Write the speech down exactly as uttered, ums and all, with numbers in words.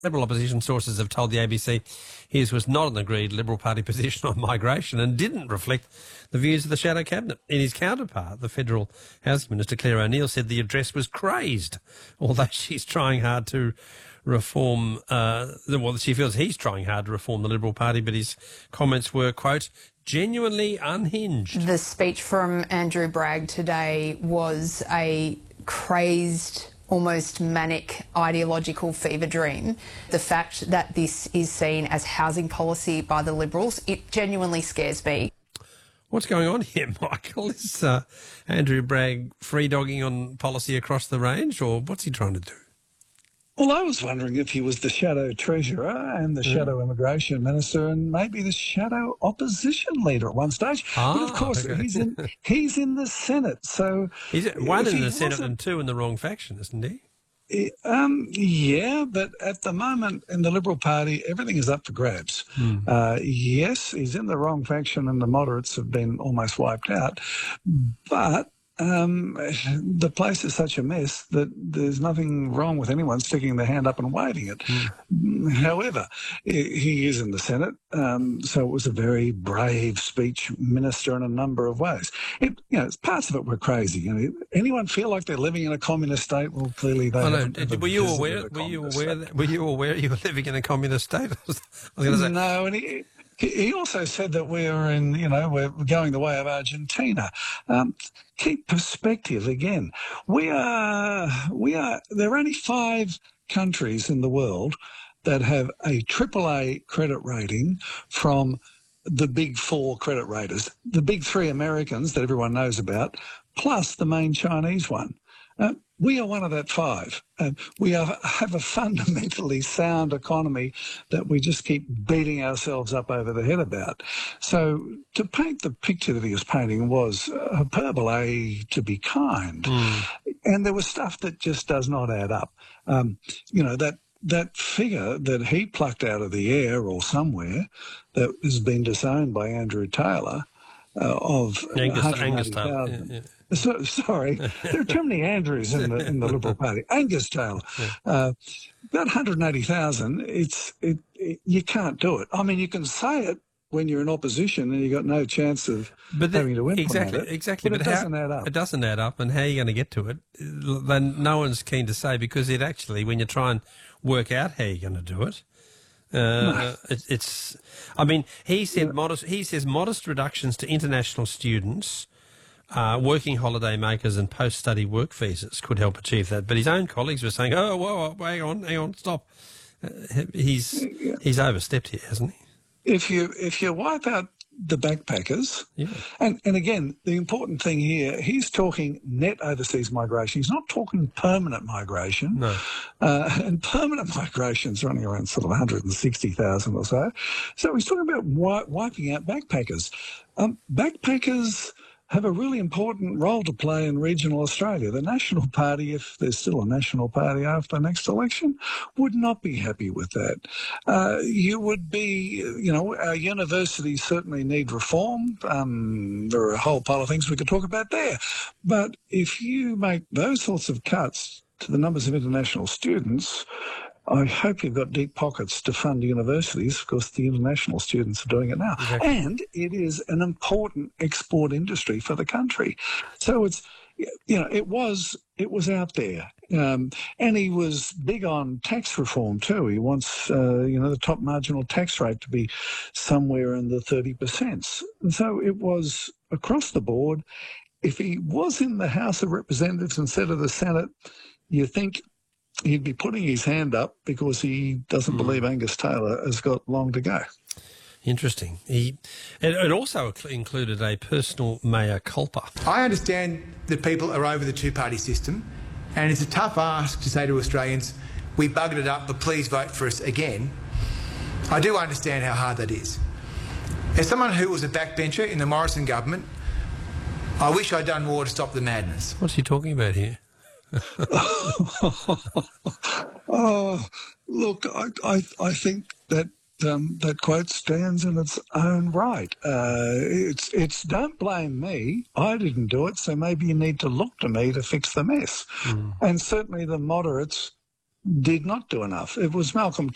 Liberal opposition sources have told the A B C his was not an agreed Liberal Party position on migration and didn't reflect the views of the shadow cabinet. In his counterpart, the Federal Housing Minister Claire O'Neil said the address was crazed, although she's trying hard to reform, uh, well, she feels he's trying hard to reform the Liberal Party, but his comments were, quote, genuinely unhinged. The speech from Andrew Bragg today was a crazed, almost manic ideological fever dream. The fact that this is seen as housing policy by the Liberals, it genuinely scares me. What's going on here, Michael? Is uh, Andrew Bragg free-dogging on policy across the range, or what's he trying to do? Well, I was wondering if he was the shadow treasurer and the mm. shadow immigration minister and maybe the shadow opposition leader at one stage. Ah, but of course, okay. he's in he's in the Senate, so he's one in the Senate and two in the wrong faction, isn't he? Um, yeah, but at the moment in the Liberal Party, everything is up for grabs. Mm. Uh, yes, he's in the wrong faction and the moderates have been almost wiped out, but Um, the place is such a mess that there's nothing wrong with anyone sticking their hand up and waving it. Mm. However, he is in the Senate, um, so it was a very brave speech, minister, in a number of ways. It, you know, parts of it were crazy. You know, anyone feel like they're living in a communist state? Well, clearly they. Oh, haven't no. Were you aware? Were you aware? That, were you aware you were living in a communist state? I was going to say no, and he. He also said that we're in, you know, we're going the way of Argentina. Um, keep perspective again. We are, we are, there are only five countries in the world that have a triple A credit rating from the big four credit raters, the big three Americans that everyone knows about, plus the main Chinese one. Uh, we are one of that five. Uh, we have, have a fundamentally sound economy that we just keep beating ourselves up over the head about. So to paint the picture that he was painting was hyperbole to be kind. Mm. And there was stuff that just does not add up. Um, you know, that that figure that he plucked out of the air or somewhere that has been disowned by Andrew Taylor uh, of Angus, Angus Taylor. Yeah, yeah. So, sorry, there are too many Andrews in the in the Liberal Party. Angus Taylor, yeah. uh, about one hundred eighty thousand. It's it, it. You can't do it. I mean, you can say it when you're in opposition and you've got no chance of but the, having to implement exactly, it. Exactly, but, but it how, doesn't add up. It doesn't add up, and how are you going to get to it? Then no one's keen to say, because it actually, when you try and work out how you're going to do it. Uh, no. it, it's. I mean, he said yeah. modest. He says modest reductions to international students. Uh, working holiday makers and post-study work visas could help achieve that. But his own colleagues were saying, oh, whoa, whoa hang on, hang on, stop. Uh, he's yeah. he's overstepped here, hasn't he? If you if you wipe out the backpackers, yeah. and, and again, the important thing here, he's talking net overseas migration. He's not talking permanent migration. No. Uh, and permanent migration's running around sort of one hundred sixty thousand or so. So he's talking about wi- wiping out backpackers. Um, backpackers have a really important role to play in regional Australia. The National Party, if there's still a National Party after the next election, would not be happy with that. Uh, you would be, you know, our universities certainly need reform. Um, there are a whole pile of things we could talk about there. But if you make those sorts of cuts to the numbers of international students, I hope you've got deep pockets to fund universities, because the international students are doing it now. Exactly. And it is an important export industry for the country. So it's, you know, it was it was out there. Um, and he was big on tax reform too. He wants, uh, you know, the top marginal tax rate to be somewhere in the thirty percent. And so it was across the board. If he was in the House of Representatives instead of the Senate, you think he'd be putting his hand up because he doesn't mm. believe Angus Taylor has got long to go. Interesting. He, it, it also included a personal mea culpa. I understand that people are over the two-party system, and it's a tough ask to say to Australians, we buggered it up, but please vote for us again. I do understand how hard that is. As someone who was a backbencher in the Morrison government, I wish I'd done more to stop the madness. What's he talking about here? oh, look, I, I, I think that um, that quote stands in its own right. Uh, it's, it's don't blame me. I didn't do it, so maybe you need to look to me to fix the mess. Mm. And certainly the moderates did not do enough. It was Malcolm